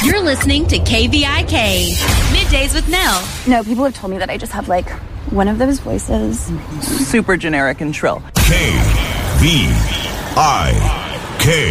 You're listening to KVIK, Middays with Nell. No, people have told me that I just have, like, one of those voices. Super generic and shrill. KVIK.